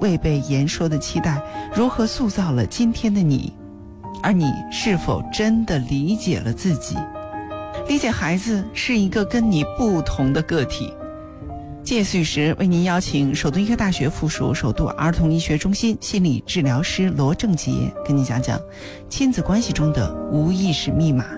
未被言说的期待，如何塑造了今天的你？而你是否真的理解了自己？理解孩子是一个跟你不同的个体。借岁时为您邀请首都医科大学附属首都儿童医学中心心理治疗师罗正杰，跟您讲讲亲子关系中的无意识密码。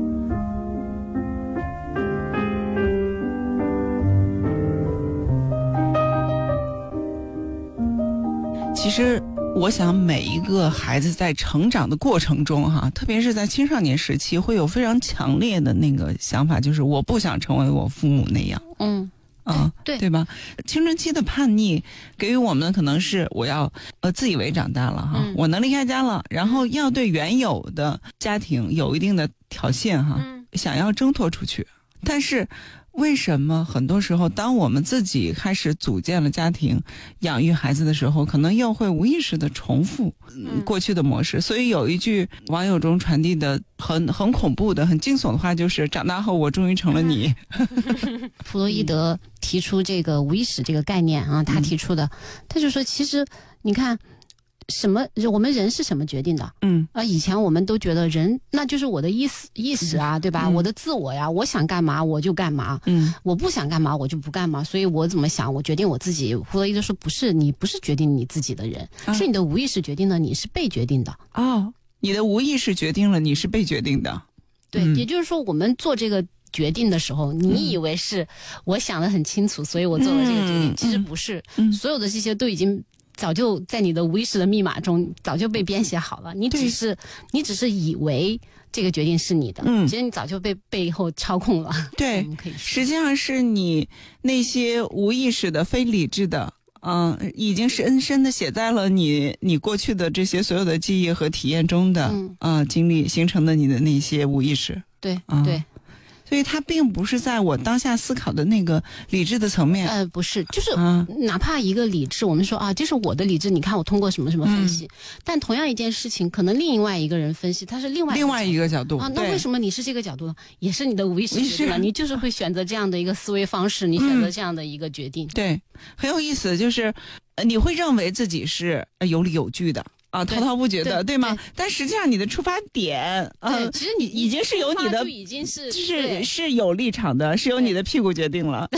其实我想每一个孩子在成长的过程中特别是在青少年时期，会有非常强烈的那个想法，就是我不想成为我父母那样。对吧？青春期的叛逆给予我们的可能是我要自以为长大了我能离开家了，然后要对原有的家庭有一定的条件想要挣脱出去。但是为什么很多时候当我们自己开始组建了家庭，养育孩子的时候，可能又会无意识的重复过去的模式。所以有一句网友中传递的很恐怖的很惊悚的话，就是长大后我终于成了你。 弗洛伊德提出这个无意识这个概念他提出的，他就说其实你看我们人是什么决定的？以前我们都觉得人那就是我的意识对吧？我的自我呀，我想干嘛我就干嘛，我不想干嘛我就不干嘛，所以我怎么想我决定我自己。弗洛伊德说不是，你不是决定你自己的人，是你的无意识决定了你是被决定的。 你的无意识决定了你是被决定的。 对，也就是说我们做这个决定的时候，你以为是我想得很清楚，所以我做了这个决定，其实不是，所有的这些都已经早就在你的无意识的密码中早就被编写好了，你只是以为这个决定是你的，其实你早就被背后操控了。 对，实际上是你那些无意识的非理智的已经深深的写在了你过去的这些所有的记忆和体验中的经历形成的你的那些无意识。 对， 所以它并不是在我当下思考的那个理智的层面。 不是，就是哪怕一个理智，我们说这是我的理智，你看我通过什么什么分析，但同样一件事情，可能另外一个人分析，他是另外一个角度那为什么你是这个角度呢？也是你的无意识决定了，你就是会选择这样的一个思维方式，你选择这样的一个决定。 对，很有意思，就是你会认为自己是有理有据的。滔滔不绝的，对吗？但实际上你的出发点其实你已经是有你的， 已经是是有立场的，是由你的屁股决定了。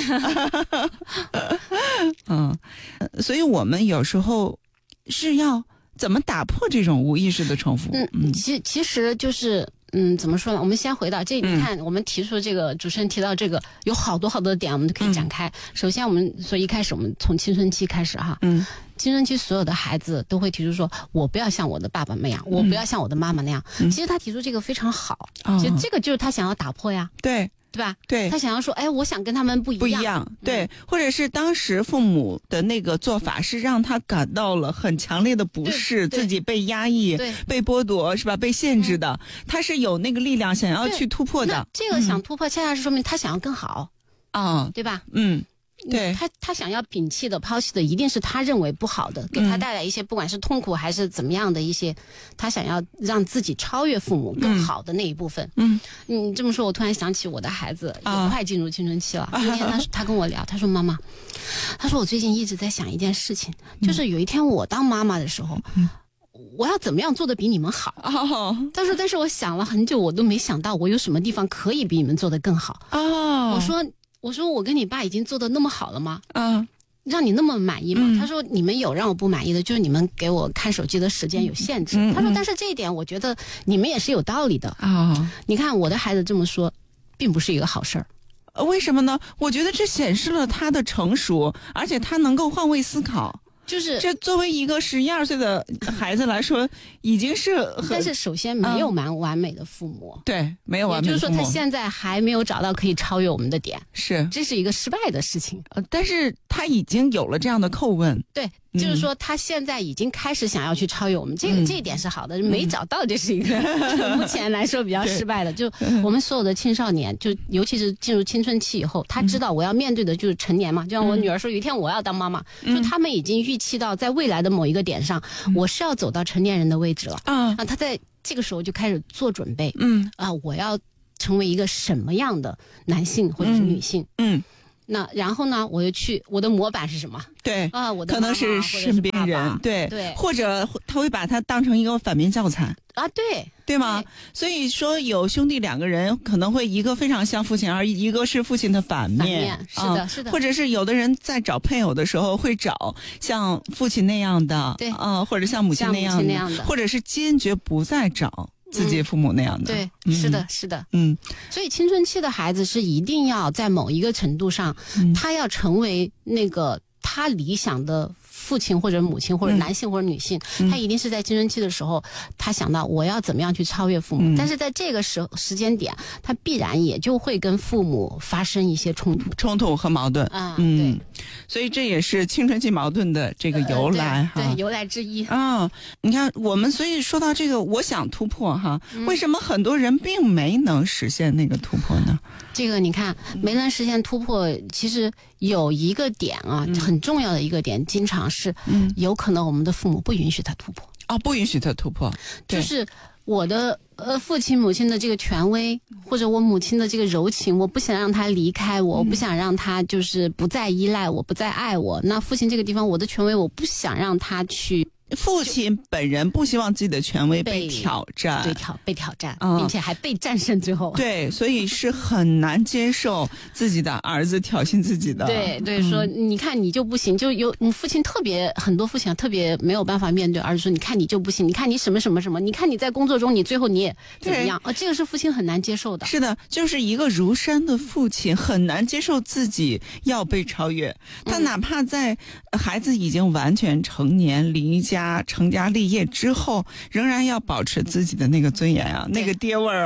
所以我们有时候是要怎么打破这种无意识的重复？ 其实就是怎么说呢？我们先回到这，你看我们提出这个主持人提到这个有好多点，我们都可以展开。首先我们说一开始我们从青春期开始青春期所有的孩子都会提出说，我不要像我的爸爸那样，我不要像我的妈妈那样。其实他提出这个非常好，其实这个就是他想要打破呀。对吧？ 对， 他想要说，我想跟他们不一样。 对，或者是当时父母的那个做法是让他感到了很强烈的不适，自己被压抑、被剥夺，是吧？被限制的，他是有那个力量想要去突破的。 这个想突破，恰恰是说明他想要更好对吧？对，他想要摒弃的、抛弃的，一定是他认为不好的，给他带来一些不管是痛苦还是怎么样的一些，他想要让自己超越父母更好的那一部分。你这么说，我突然想起我的孩子也快进入青春期了。那天他跟我聊，他说妈妈，他说我最近一直在想一件事情，就是有一天我当妈妈的时候，我要怎么样做的比你们好？他说，但是我想了很久，我都没想到我有什么地方可以比你们做得更好。我说我跟你爸已经做得那么好了吗？让你那么满意吗？他说你们有让我不满意的，就是你们给我看手机的时间有限制。他说但是这一点我觉得你们也是有道理的。你看我的孩子这么说并不是一个好事儿。 为什么呢？我觉得这显示了他的成熟，而且他能够换位思考。就是这作为一个11、12岁的孩子来说，已经是但是首先没有完美的父母， 对，没有完美的父母， 也就是说他现在还没有找到可以超越我们的点，这是一个失败的事情。 但是他已经有了这样的叩问， 对，就是说他现在已经开始想要去超越我们，这一点是好的，没找到这是一个目前来说比较失败的。就我们所有的青少年，就尤其是进入青春期以后，他知道我要面对的就是成年嘛，就像我女儿说有一天我要当妈妈，就他们已经预期到在未来的某一个点上，我是要走到成年人的位置了他在这个时候就开始做准备，我要成为一个什么样的男性或者是女性， 那然后呢，我就去，我的模板是什么？ 对啊，我的可能是身边人，对，或者他会把它当成一个反面教材啊， 对吗？所以说有兄弟2个人，可能会一个非常像父亲，而一个是父亲的反面， 是的，是的。 或者是有的人在找配偶的时候会找像父亲那样的， 对， 或者像母亲那样的，或者是坚决不再找自己父母那样的， 对，是的，是的，所以青春期的孩子是一定要在某一个程度上，他要成为那个他理想的父亲或者母亲或者男性或者女性，他一定是在青春期的时候，他想到我要怎么样去超越父母，但是在这个时间点，他必然也就会跟父母发生一些冲突和矛盾对， 所以这也是青春期矛盾的这个由来对，由来之一你看我们所以说到这个，我想突破为什么很多人并没能实现那个突破呢？ 这个你看没能实现突破，其实有一个点很重要的一个点，经常是有可能我们的父母不允许他突破不允许他突破， 就是我的父亲母亲的这个权威，或者我母亲的这个柔情，我不想让他离开我，我不想让他就是不再依赖我，不再爱我。那父亲这个地方，我的权威我不想让他去。 父亲本人不希望自己的权威被挑战， 被挑战，并且还被战胜之后， 对，所以是很难接受自己的儿子挑衅自己的。 对，说你看你就不行，就有父亲很多父亲特别没有办法面对儿子说，你看你就不行，你看你什么什么什么，你看你在工作中你最后你也怎么样这个是父亲很难接受的。 是的，就是一个如山的父亲很难接受自己要被超越，他哪怕在孩子已经完全成年离家成家立业之后，仍然要保持自己的那个尊严那个爹味儿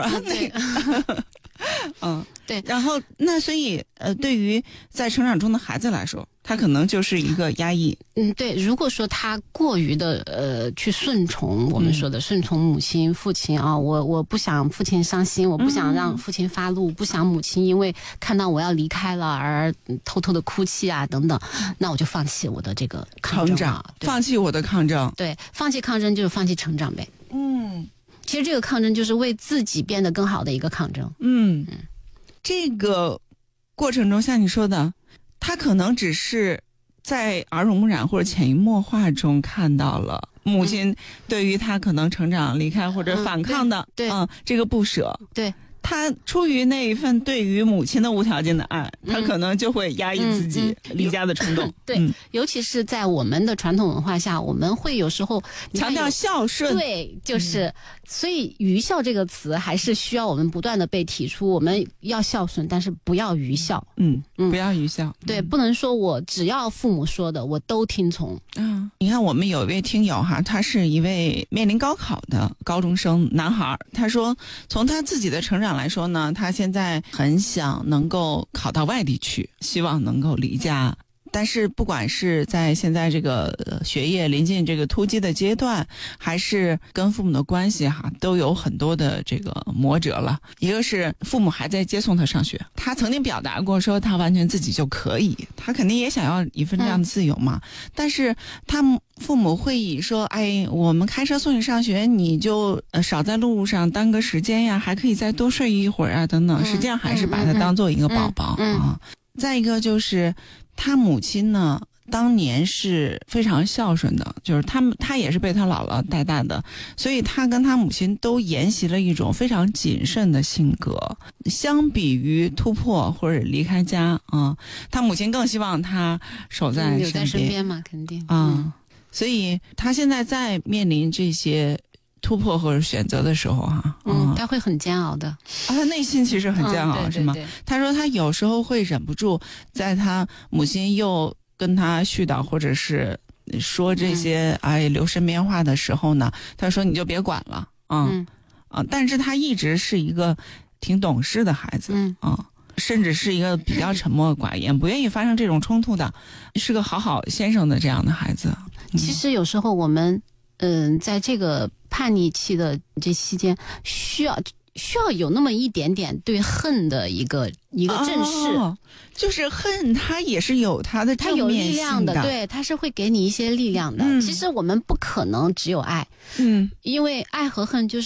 对。 然后所以对于在成长中的孩子来说，他可能就是一个压抑。 对，如果说他过于的去顺从我们说的顺从母亲父亲我不想父亲伤心，我不想让父亲发怒，不想母亲因为看到我要离开了而偷偷的哭泣等等，那我就放弃我的这个成长，放弃我的抗争。 对，放弃抗争就是放弃成长呗。其实这个抗争就是为自己变得更好的一个抗争。 这个过程中像你说的，他可能只是在耳濡目染或者潜移默化中看到了母亲对于他可能成长离开或者反抗的这个不舍。 对， 他出于那一份对于母亲的无条件的爱，他可能就会压抑自己离家的冲动。 对，尤其是在我们的传统文化下，我们会有时候强调孝顺。 对，就是所以愚孝这个词还是需要我们不断的被提出，我们要孝顺，但是不要愚孝。 不要愚孝。 对，不能说我只要父母说的我都听从。 你看我们有一位听友他是一位面临高考的高中生男孩，他说从他自己的成长来说呢，他现在很想能够考到外地去，希望能够离家。但是不管是在现在这个学业临近这个突击的阶段，还是跟父母的关系都有很多的这个磨折了。一个是父母还在接送他上学，他曾经表达过说他完全自己就可以，他肯定也想要一份这样的自由嘛。但是他父母会以说我们开车送你上学，你就少在路上耽搁时间呀，还可以再多睡一会儿等等，实际上还是把他当做一个宝宝再一个就是他母亲呢当年是非常孝顺的，就是他也是被他姥姥带大的，所以他跟他母亲都沿袭了一种非常谨慎的性格。相比于突破或者离开家他母亲更希望他守在身边， 留在身边嘛，肯定所以他现在在面临这些突破或者选择的时候他会很煎熬的他内心其实很煎熬是吗？ 对， 他说他有时候会忍不住，在他母亲又跟他絮叨或者是说这些留身边话的时候呢，他说你就别管了但是他一直是一个挺懂事的孩子甚至是一个比较沉默寡言不愿意发生这种冲突的，是个好先生的这样的孩子。 其实有时候我们在这个叛逆期的这期间需要有那么一点点对恨的一个正视就是恨它也是有它的正面性的，它有力量的，对，它是会给你一些力量的其实我们不可能只有爱因为爱和恨就是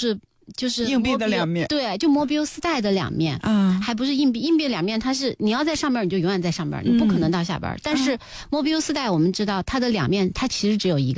就是硬币的两面， 对，就摩比乌斯带的两面啊， 还不是硬币，硬币两面它是你要在上边你就永远在上边，你不可能到下边。但是摩比乌斯带我们知道它的两面它其实只有一个。